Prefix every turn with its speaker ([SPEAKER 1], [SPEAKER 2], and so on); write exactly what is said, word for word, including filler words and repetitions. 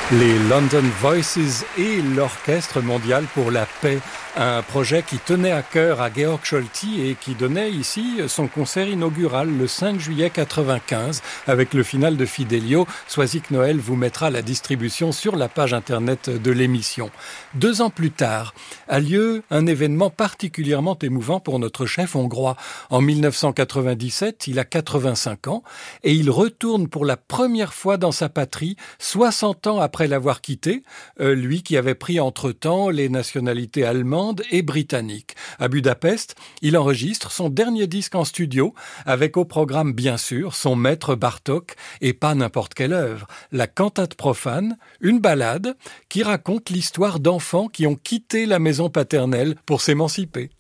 [SPEAKER 1] Les London Voices et l'Orchestre mondial pour la paix, un projet qui tenait à cœur à Georg Scholti et qui donnait ici son concert inaugural le cinq juillet quatre-vingt-quinze avec le final de Fidelio. Soisic Noël vous mettra la distribution sur la page internet de l'émission. Deux ans plus tard, a lieu un événement particulièrement émouvant pour notre chef hongrois. En mille neuf cent quatre-vingt-dix-sept, il a quatre-vingt-cinq ans et il retourne pour la première fois dans sa patrie, soixante ans après l'avoir quitté, euh, lui qui avait pris entre-temps les nationalités allemandes et britanniques. À Budapest, il enregistre son dernier disque en studio, avec au programme bien sûr son maître Bartók, et pas n'importe quelle œuvre, la cantate profane, une ballade qui raconte l'histoire d'enfants qui ont quitté la maison paternelle pour s'émanciper.